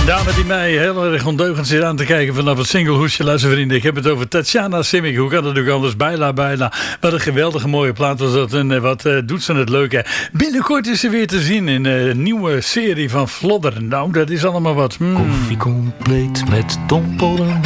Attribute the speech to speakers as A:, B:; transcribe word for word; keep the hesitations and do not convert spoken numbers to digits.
A: Dame die mij heel erg ondeugend zit aan te kijken vanaf het singlehoesje, luistervrienden. Ik heb het over Tatjana Simic. Hoe kan het ook anders? Bijla, bijla. Wat een geweldige mooie plaat was dat. En wat uh, doet ze het leuk, hè? Binnenkort is ze weer te zien in uh, een nieuwe serie van Vlodder. Nou, dat is allemaal wat. Hmm.
B: Koffie compleet met Tom Pollen